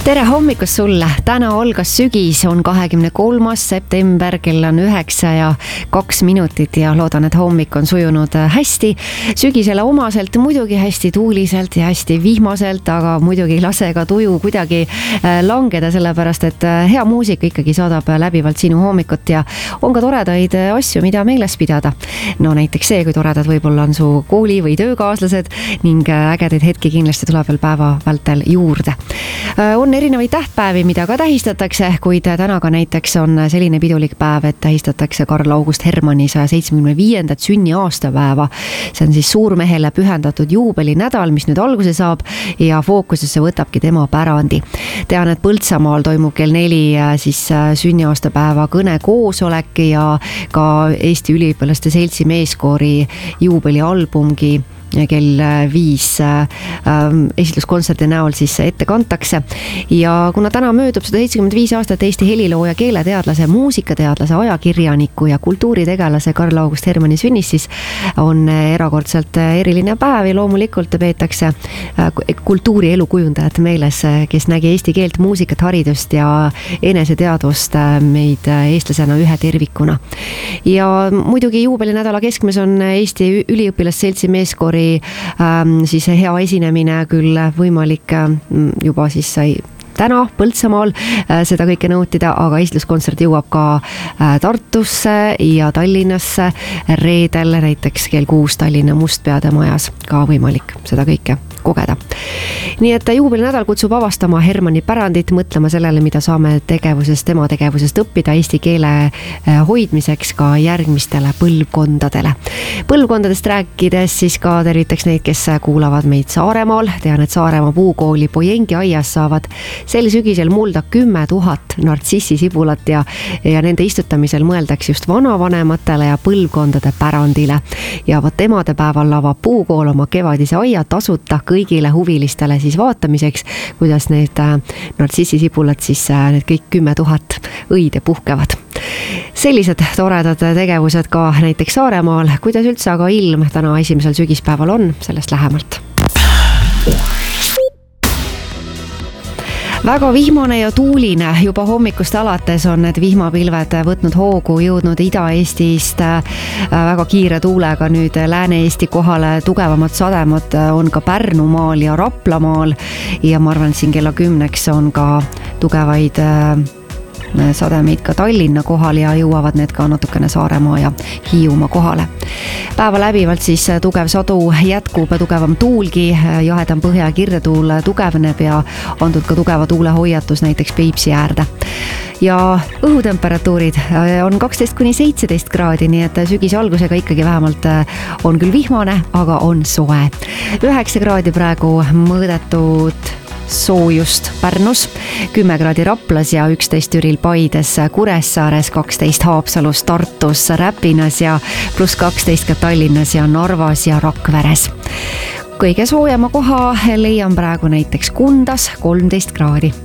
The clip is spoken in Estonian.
Tere hommikust sulle! Täna algas sügis, on 23. september, kell on 9:02 ja loodan, et hommik on sujunud hästi. Sügisele omaselt muidugi hästi tuuliselt ja hästi vihmaselt, aga muidugi ei lase ka tuju kuidagi langeda, sellepärast et hea muusika ikkagi saadab läbivalt sinu hommikut ja on ka toredaid asju, mida meeles pidada. No näiteks see, kui toredad võib-olla on su kooli- või töökaaslased ning ägedaid hetki kindlasti tuleb veel päeva vältel juurde. On erinevaid tähtpäevi, mida ka tähistatakse, kuid täna ka näiteks on selline pidulik päev, et tähistatakse Karl August Hermanni 175. sünniaastapäeva. See on siis suurmehele pühendatud juubelinädal, mis nüüd alguse saab ja fookusesse võtabki tema pärandi. Tean, et Põltsamaal toimub kell 4 siis sünniaastapäeva kõnekoosolek ja ka Eesti Üliõpilaste Seltsi meeskoori juubelialbumgi kell 5 esitluskontserdi näol siis ette kantakse. Ja kuna täna möödub 175 aastat Eesti helilooja, keeleteadlase, muusikateadlase, ajakirjaniku ja kultuuritegelase Karl August Hermanni sünnis, siis on erakordselt eriline päev ja loomulikult peetakse kultuuri elukujundajat meeles, kes nägi eesti keelt, muusikat, haridust ja eneseteadvust meid eestlasena ühe tervikuna. Ja muidugi juubelinädala keskmes on Eesti Üliõpilasseltsi meeskoori siis hea esinemine, küll võimalik juba siis sai täna Põltsamaal seda kõike nautida, aga esitluskontsert jõuab ka Tartusse ja Tallinnasse reedel, näiteks kell 6 Tallinna Mustpeade majas ka võimalik seda kõike kogeda. Nii et juubelinädal kutsub avastama Hermanni pärandit, mõtlema sellele, mida saame tema tegevusest õppida eesti keele hoidmiseks ka järgmistele põlvkondadele. Põlvkondadest rääkides siis ka tervitaks neid, kes kuulavad meid Saaremaal. Tean, et Saaremaa puukooli Pojengi aias saavad sel sügisel mulda 10 000 nartsissisibulat ja nende istutamisel mõeldaks just vanavanematele ja põlvkondade pärandile. Ja vot emadepäeval avab puukool oma kevadise aia tasuta kõigile huvilistele siis vaatamiseks, kuidas need nartsissisibulad siis need kõik 10 000 õide puhkevad. Sellised toredad tegevused ka näiteks Saaremaal. Kuidas üldse aga ilm täna esimesel sügispäeval on, sellest lähemalt. Väga vihmane ja tuuline, juba hommikust alates on need vihmapilved võtnud hoogu, jõudnud Ida-Eestist väga kiire tuulega nüüd Lääne-Eesti kohale. Tugevamad sademad on ka Pärnumaal ja Raplamaal ja ma arvan, et siin kella 10 on ka tugevaid sademeid ka Tallinna kohal ja jõuavad need ka natukene Saaremaa ja Hiiumaa kohale. Päeva läbivalt siis tugev sadu jätkub, tugevam tuulgi, jahedam põhja kirdetuul tugevneb ja antud ka tugeva tuulehoiatus näiteks Peipsi äärde. Ja õhutemperatuurid on 12–17 kraadi, nii et sügise algusega ikkagi vähemalt on küll vihmane, aga on soe. 9 kraadi praegu mõõdetud soojust Pärnus, 10 kraadi Raplas ja 11 Türil Paides, Kuressaares, 12 Haapsalus, Tartus, Räpinas ja +12 ka Tallinnas ja Narvas ja Rakveres. Kõige soojama koha leian praegu näiteks Kundas 13 kraadi.